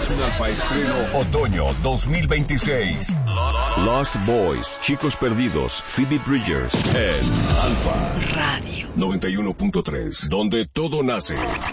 es un alfa estreno otoño 2026. Lost Boys, Chicos Perdidos, Phoebe Bridgers, en Alfa Radio 91.3, donde todo nace.